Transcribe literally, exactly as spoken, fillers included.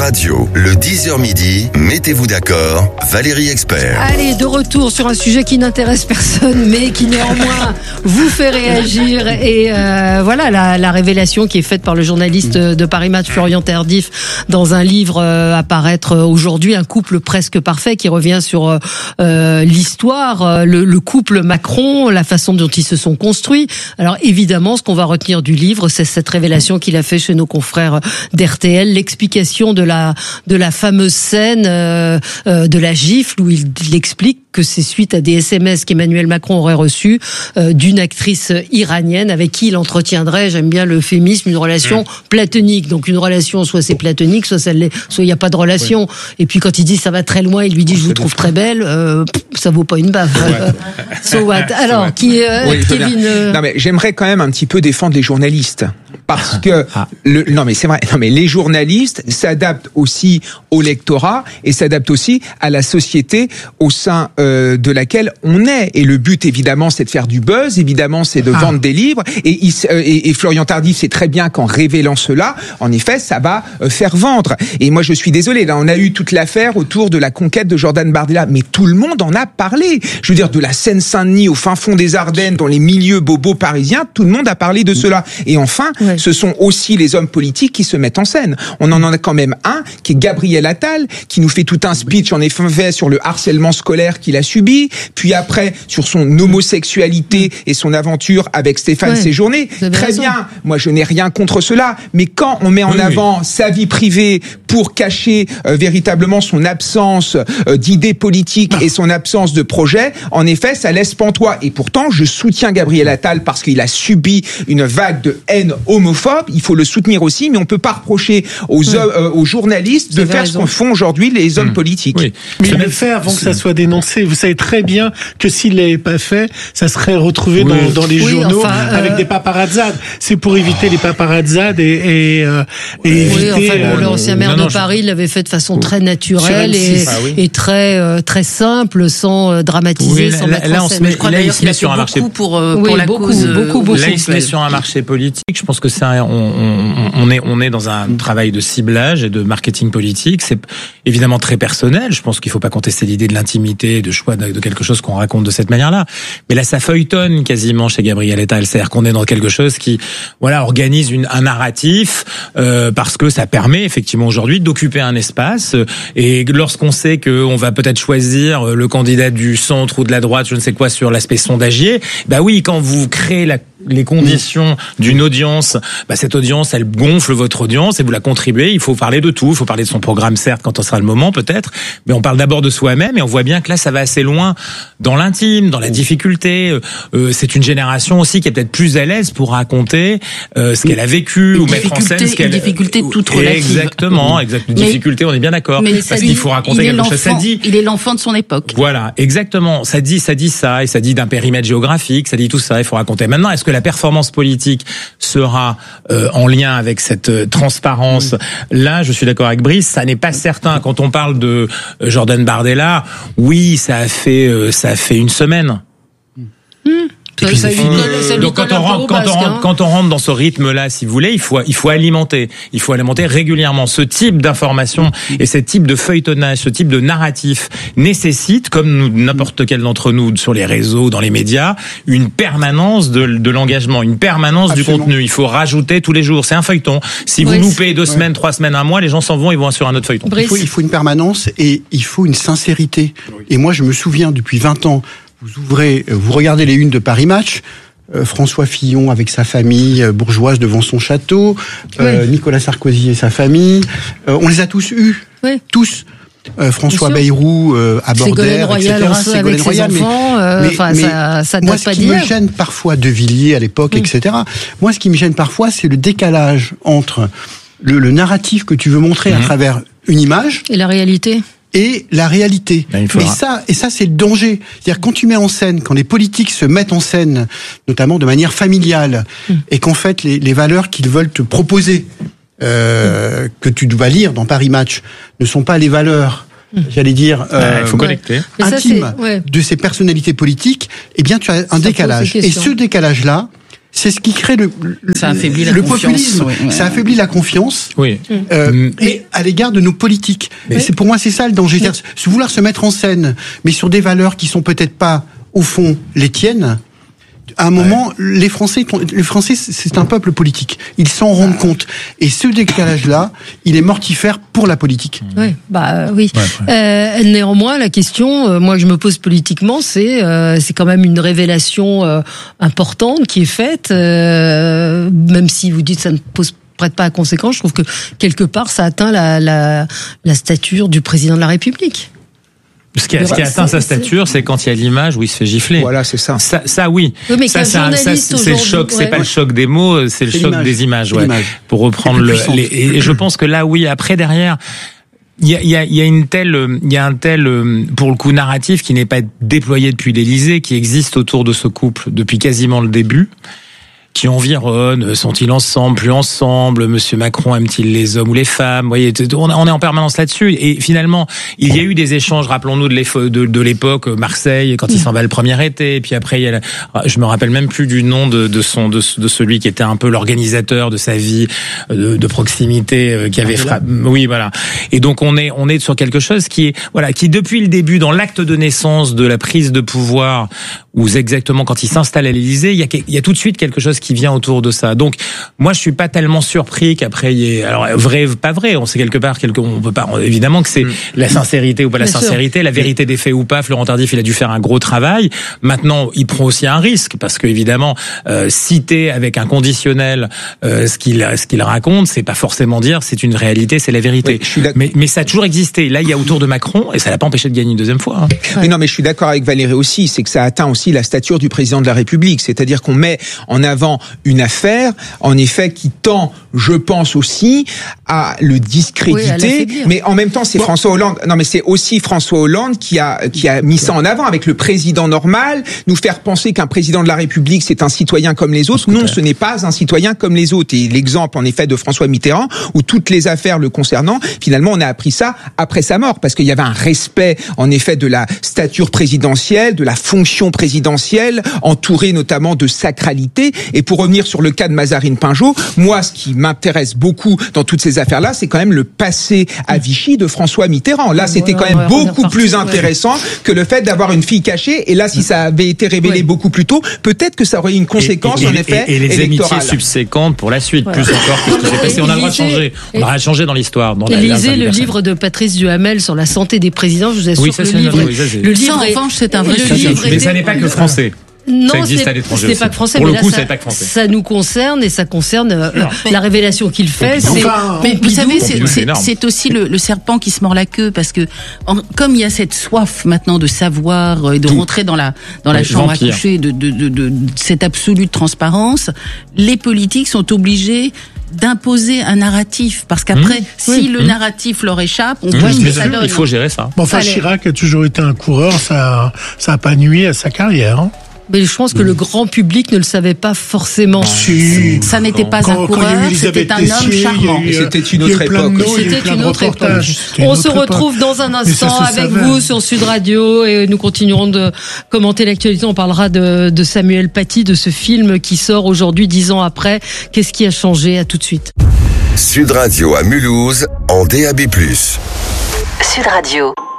Radio, le dix heures midi, mettez-vous d'accord, Valérie Expert. Allez, de retour sur un sujet qui n'intéresse personne, mais qui néanmoins vous fait réagir. Et euh, voilà la, la révélation qui est faite par le journaliste de Paris Match, Florian Tardif, dans un livre euh, à paraître aujourd'hui, Un couple presque parfait, qui revient sur euh, l'histoire, euh, le, le couple Macron, la façon dont ils se sont construits. Alors évidemment, ce qu'on va retenir du livre, c'est cette révélation qu'il a fait chez nos confrères d'R T L, l'explication de la de la fameuse scène euh, euh, de la gifle où il, il explique que c'est suite à des S M S qu'Emmanuel Macron aurait reçus euh, d'une actrice iranienne avec qui il entretiendrait, j'aime bien l'euphémisme, une relation mmh. platonique. Donc une relation, soit c'est platonique, soit ça l'est, soit il n'y a pas de relation. Oui. Et puis quand il dit ça va très loin, il lui dit je vous trouve très belle, euh, ça vaut pas une baffe. Ouais. So what? Alors, so what. qui est oui, Kevin euh... Non mais j'aimerais quand même un petit peu défendre les journalistes. Parce que ah. le, non mais c'est vrai, non mais les journalistes s'adaptent aussi au lectorat et s'adaptent aussi à la société au sein euh, de laquelle on est. Et le but évidemment c'est de faire du buzz, évidemment c'est de ah. vendre des livres. Et, il, euh, et, et Florian Tardif sait très bien qu'en révélant cela, en effet, ça va euh, faire vendre. Et moi je suis désolé, là on a eu toute l'affaire autour de la conquête de Jordan Bardella, mais tout le monde en a parlé. Je veux dire de la Seine-Saint-Denis au fin fond des Ardennes, dans les milieux bobos parisiens, tout le monde a parlé de cela. Et enfin. Ouais. Ce sont aussi les hommes politiques qui se mettent en scène. On en a quand même un qui est Gabriel Attal, qui nous fait tout un speech en effet sur le harcèlement scolaire qu'il a subi, puis après sur son homosexualité et son aventure avec Stéphane ouais, Séjourné. Très raison. Bien, moi je n'ai rien contre cela, mais quand on met en oui, avant oui. sa vie privée pour cacher euh, véritablement son absence euh, d'idées politiques ah. et son absence de projet, en effet ça laisse pantois. Et pourtant je soutiens Gabriel Attal parce qu'il a subi une vague de haine homophobe. Il faut le soutenir aussi, mais on peut pas reprocher aux, oui. euh, aux journalistes de faire raison. Ce qu'on font aujourd'hui les hommes mmh. politiques. Oui. Mais il le fait avant que ça soit dénoncé. Vous savez très bien que s'il l'avait pas fait, ça serait retrouvé oui. dans, dans les oui, journaux enfin, euh... avec des paparazzades. C'est pour éviter les paparazzades et, et, euh, et oui, éviter... Enfin, euh, l'ancien maire non, de Paris je... l'avait fait de façon très naturelle et, ah, oui. et très, euh, très simple, sans euh, dramatiser, oui, là, sans là, mettre là, en scène. Je crois là, d'ailleurs qu'il a fait beaucoup pour, euh, oui, pour la beaucoup, cause. Beaucoup, beaucoup, là, il se met sur un marché politique. Je pense que c'est un, on, on, on est on est dans un travail de ciblage et de marketing politique. C'est évidemment très personnel. Je pense qu'il faut pas contester l'idée de l'intimité, de choix de, de quelque chose qu'on raconte de cette manière-là. Mais là, ça feuilletonne quasiment chez Gabriel Attal. C'est-à-dire qu'on est dans quelque chose qui, voilà, organise une, un narratif euh, parce que ça permet effectivement aujourd'hui d'occuper un espace. Et lorsqu'on sait qu'on va peut-être choisir le candidat du centre ou de la droite, je ne sais quoi, sur l'aspect sondagier, bah oui, quand vous créez la les conditions d'une audience, bah cette audience, elle gonfle votre audience et vous la contribuez. Il faut parler de tout. Il faut parler de son programme, certes, quand on sera le moment, peut-être. Mais on parle d'abord de soi-même et on voit bien que là, ça va assez loin dans l'intime, dans la difficulté. Euh, c'est une génération aussi qui est peut-être plus à l'aise pour raconter euh, ce qu'elle a vécu ou mettre en scène ce qu'elle... Une difficulté toute relative. Exactement, exact. Une difficulté, on est bien d'accord. Mais parce qu'il faut raconter quelque chose. Ça dit... Il est l'enfant de son époque. Voilà, exactement. Ça dit, ça dit ça et ça dit d'un périmètre géographique. Ça dit tout ça. Il faut raconter. Maintenant, est-ce que la performance politique sera euh, en lien avec cette euh, transparence? Là, je suis d'accord avec Brice, ça n'est pas certain. Quand on parle de euh, Jordan Bardella, oui, ça a fait euh, ça a fait une semaine. Mmh. Et puis ça, ça, ça donc quand on rentre, quand on rentre, quand on rentre dans ce rythme-là, si vous voulez, il faut, il faut alimenter, il faut alimenter régulièrement ce type d'information et ce type de feuilletonnage, ce type de narratif nécessite, comme nous, n'importe quel d'entre nous sur les réseaux, dans les médias, une permanence de, de l'engagement, une permanence Absolument. Du contenu. Il faut rajouter tous les jours. C'est un feuilleton. Si vous Brice. Loupez deux ouais. semaines, trois semaines, un mois, les gens s'en vont, ils vont sur un autre feuilleton. Il faut, il faut une permanence et il faut une sincérité. Oui. Et moi, je me souviens depuis vingt ans. Vous ouvrez, vous regardez les unes de Paris Match, euh, François Fillon avec sa famille euh, bourgeoise devant son château, euh, oui. Nicolas Sarkozy et sa famille, euh, on les a tous eus, oui. tous. Euh, François Bayrou euh, à Bordère, et cetera. Ségolène Royal, mais, euh, mais, mais ça, ça moi, ce qui me gêne parfois, De Villiers à l'époque, oui. et cetera. Moi, ce qui me gêne parfois, c'est le décalage entre le, le narratif que tu veux montrer mmh. à travers une image et la réalité. Et la réalité. Ben, mais ça, et ça, c'est le danger. C'est-à-dire, quand tu mets en scène, quand les politiques se mettent en scène, notamment de manière familiale, mmh. et qu'en fait, les, les valeurs qu'ils veulent te proposer, euh, mmh. que tu dois lire dans Paris Match, ne sont pas les valeurs, mmh. j'allais dire, euh, il faut connecter. intimes ouais. de ces personnalités politiques, eh bien, tu as un ça décalage. Et ce décalage-là, c'est ce qui crée le, le, ça affaiblit la le confiance, populisme. oui, oui. Ça affaiblit la confiance. Oui. Euh, Mm. et à l'égard de nos politiques. Mais Et c'est pour moi c'est ça le danger, c'est-à-dire vouloir se mettre en scène, mais sur des valeurs qui sont peut-être pas au fond les tiennes. À un moment, ouais. les Français, les Français, c'est un peuple politique. Ils s'en rendent compte. Et ce décalage-là, il est mortifère pour la politique. Oui, bah oui. Ouais, ouais. Euh, néanmoins, la question, euh, moi, je me pose politiquement, c'est, euh, c'est quand même une révélation euh, importante qui est faite, euh, même si vous dites que ça ne pose prête pas à conséquence. Je trouve que quelque part, ça atteint la, la, la stature du président de la République. Ce qui, a, ce qui atteint sa stature, c'est quand il y a l'image où il se fait gifler. Voilà, c'est ça. Ça, ça oui. Oui, mais ça, c'est, un, ça, c'est le choc. Ouais. C'est pas le choc des mots, c'est le c'est choc l'image. des images. Ouais. Pour reprendre le. Les, et je pense que là, oui. Après, derrière, il y a, il y a, il y a une telle, il y a un tel, pour le coup, narratif qui n'est pas déployé depuis l'Élysée, qui existe autour de ce couple depuis quasiment le début, qui environne, sont-ils ensemble, plus ensemble, Monsieur Macron aime-t-il les hommes ou les femmes, vous voyez, on est en permanence là-dessus, et finalement, il y a eu des échanges, rappelons-nous de, de, de l'époque, Marseille, quand il s'en va le premier été, et puis après, il y a la, je me rappelle même plus du nom de, de son, de, de celui qui était un peu l'organisateur de sa vie, de, de proximité, qui avait frappé, oui, voilà. Et donc, on est, on est sur quelque chose qui est, voilà, qui depuis le début, dans l'acte de naissance de la prise de pouvoir, ou exactement quand il s'installe à l'Élysée, il y a, il y a tout de suite quelque chose qui vient autour de ça. Donc, moi, je suis pas tellement surpris qu'après il y ait, alors vrai, pas vrai, on sait quelque part, quelque, on peut pas, évidemment que c'est mmh. la sincérité ou pas la Bien sincérité, sûr. la vérité des faits ou pas. Florent Tardif, il a dû faire un gros travail. Maintenant, il prend aussi un risque parce que évidemment, euh, citer avec un conditionnel euh, ce qu'il, ce qu'il raconte, c'est pas forcément dire c'est une réalité, c'est la vérité. Oui, mais, mais ça a toujours existé. Là, il y a autour de Macron et ça l'a pas empêché de gagner une deuxième fois. Hein. Ouais. Mais non, mais je suis d'accord avec Valérie aussi, c'est que ça atteint aussi la stature du président de la République, c'est-à-dire qu'on met en avant une affaire, en effet, qui tend, je pense aussi, à le discréditer, oui, mais en même temps, c'est bon. François Hollande. Non, mais c'est aussi François Hollande qui a qui a mis ça en avant avec le président normal, nous faire penser qu'un président de la République c'est un citoyen comme les autres. Non, ce n'est pas un citoyen comme les autres. Et l'exemple, en effet, de François Mitterrand, où toutes les affaires le concernant, finalement, on a appris ça après sa mort, parce qu'il y avait un respect, en effet, de la stature présidentielle, de la fonction présidentielle, entourée notamment de sacralité. Et pour revenir sur le cas de Mazarine Pinjot, moi, ce qui m'intéresse beaucoup dans toutes ces affaires-là, c'est quand même le passé à Vichy de François Mitterrand. Là, c'était quand même beaucoup plus intéressant que le fait d'avoir une fille cachée. Et là, si ça avait été révélé beaucoup plus tôt, peut-être que ça aurait eu une conséquence, et, et, en effet, et, et les électorale. amitiés subséquentes pour la suite, plus encore que ce qui s'est passé. On a le droit de changer. On aura changé dans l'histoire. Dans lisez le livre de Patrice Duhamel sur la santé des présidents. Je vous assure, oui, ça, le c'est livre, oui, ça, le livre, en revanche, c'est un vrai sujet. Mais ça n'est pas que français. Non, ça existe c'est, à l'étranger c'est aussi. pas que français, pour mais le là, coup, ça, c'est pas que français. Ça nous concerne et ça concerne euh, la révélation qu'il fait. C'est, enfin, mais vous savez, c'est, c'est, c'est aussi le, le serpent qui se mord la queue parce que en, comme il y a cette soif maintenant de savoir et de Tout. rentrer dans la dans la ouais, chambre vampire. à coucher, de, de, de, de, de cette absolue transparence, les politiques sont obligés d'imposer un narratif parce qu'après mmh, si oui, le mmh. narratif leur échappe on mmh, voit ce que ça ça donne. Il faut gérer ça. Bon, enfin Allez. Chirac a toujours été un coureur, ça ça a pas nuit à sa carrière. Hein. Mais je pense que le grand public ne le savait pas forcément. Si. Ça n'était pas quand, un coureur, c'était un homme charmant. Et c'était une autre époque. C'était une autre époque. On se retrouve dans un instant avec vous sur Sud Radio et nous continuerons de commenter l'actualité. On parlera de, de Samuel Paty, de ce film qui sort aujourd'hui, dix ans après. Qu'est-ce qui a changé? À tout de suite. Sud Radio à Mulhouse, en D A B plus. Sud Radio.